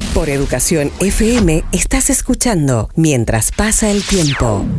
Por Educación FM estás escuchando Mientras pasa el tiempo.